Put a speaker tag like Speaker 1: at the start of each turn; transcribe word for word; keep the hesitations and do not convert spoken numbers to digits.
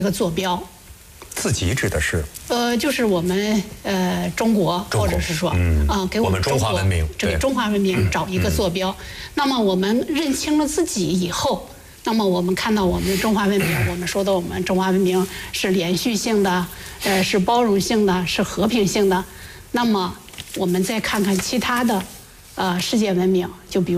Speaker 1: 一个坐标。
Speaker 2: 自己指的是？
Speaker 1: 呃，就是我们呃中国，
Speaker 2: 中国
Speaker 1: 或者是说，啊、
Speaker 2: 嗯
Speaker 1: 呃，给我们
Speaker 2: 我们中华文明，
Speaker 1: 给中华文明找一个坐标。
Speaker 2: 嗯、
Speaker 1: 那么我们认清了自己以后，那么我们看到我们的中华文明，我们说的我们中华文明是连续性的，呃，是包容性的，是和平性的。那么我们再看看其他的，呃，世界文明，就比如。